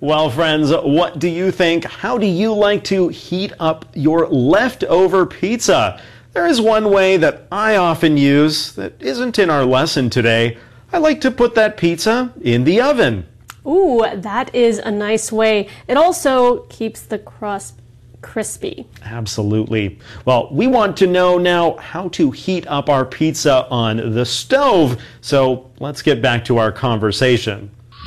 Well, friends, what do you think? How do you like to heat up your leftover pizza? There is one way that I often use that isn't in our lesson today. I like to put that pizza in the oven. Ooh, that is a nice way. It also keeps the crust crispy. Absolutely. Well, we want to know now how to heat up our pizza on the stove. So let's get back to our conversation.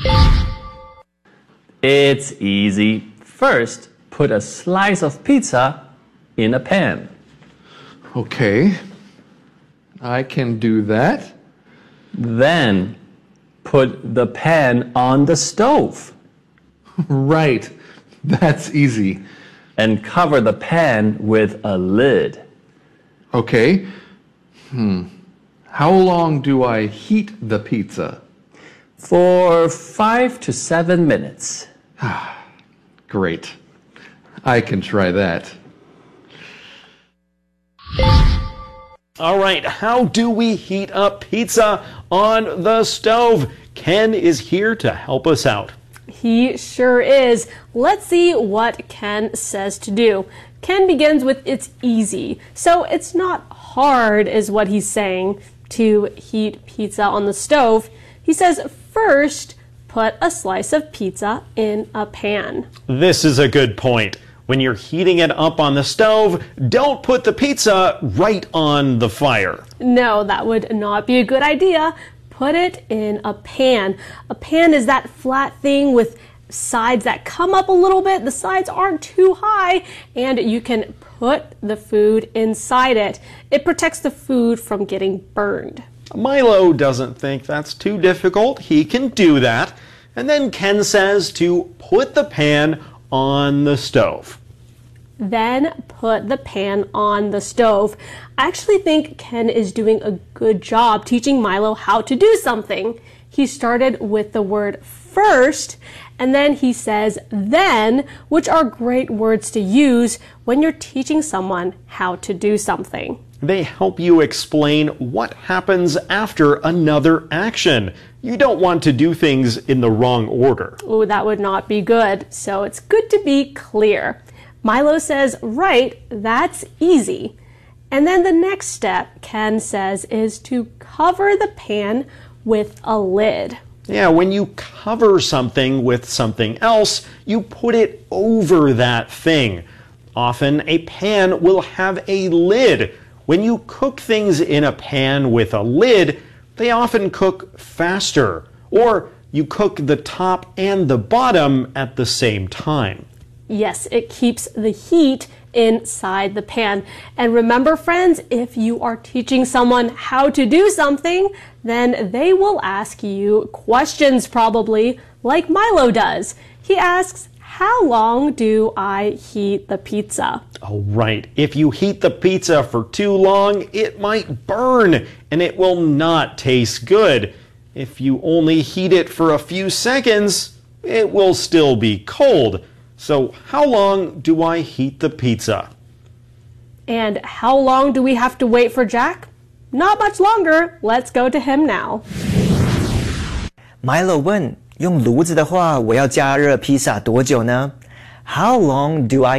It's easy. First, put a slice of pizza in a pan. Okay, I can do that. Then, put the pan on the stove. Right, that's easy. And cover the pan with a lid. Okay, how long do I heat the pizza? For 5 to 7 minutes. Great, I can try that. All right, how do we heat up pizza on the stove? Ken is here to help us out. He sure is. Let's see what Ken says to do. Ken begins with it's easy. So it's not hard is what he's saying to heat pizza on the stove. He says first, put a slice of pizza in a pan. This is a good point. When you're heating it up on the stove, don't put the pizza right on the fire. No, that would not be a good idea. Put it in a pan. A pan is that flat thing with sides that come up a little bit. The sides aren't too high, and you can put the food inside it. It protects the food from getting burned. Milo doesn't think that's too difficult. He can do that. And then Ken says to put the pan on the stove. Then put the pan on the stove. I actually think Ken is doing a good job teaching Milo how to do something. He started with the word first, and then he says then, which are great words to use when you're teaching someone how to do something. They help you explain what happens after another action. You don't want to do things in the wrong order. Oh, that would not be good. So it's good to be clear. Milo says, right, that's easy. And then the next step, Ken says, is to cover the pan with a lid. Yeah, when you cover something with something else, you put it over that thing. Often a pan will have a lid. When you cook things in a pan with a lid, they often cook faster, or you cook the top and the bottom at the same time. Yes, it keeps the heat inside the pan. And remember, friends, if you are teaching someone how to do something, then they will ask you questions probably, like Milo does. He asks, how long do I heat the pizza? Oh, right. If you heat the pizza for too long, it might burn and it will not taste good. If you only heat it for a few seconds, it will still be cold. So how long do I heat the pizza? And how long do we have to wait for Jack? Not much longer. Let's go to him now. Milo 问，用炉子的话，我要加热披萨多久呢？How long do I